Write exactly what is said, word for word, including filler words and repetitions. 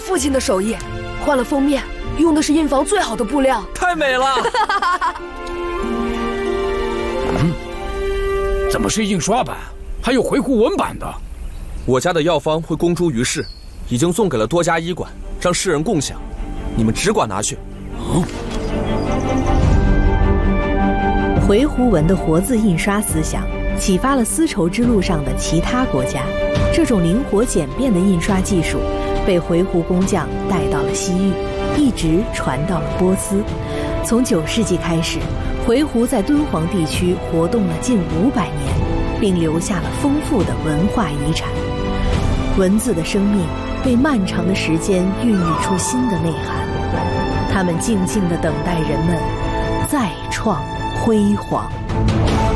父亲的手艺，换了封面，用的是印房最好的布料， 太美了。 嗯，怎么是印刷版？还有回鹘文版的？ 我家的药方会公诸于世，已经送给了多家医馆，让世人共享。你们只管拿去。 嗯。 回鹘文的活字印刷思想，启发了丝绸之路上的其他国家。这种灵活简便的印刷技术，被回鹘工匠带到了西域，一直传到了波斯。从九世纪开始，回鹘在敦煌地区活动了近五百年，并留下了丰富的文化遗产。文字的生命被漫长的时间孕育出新的内涵，他们静静地等待人们再创辉煌。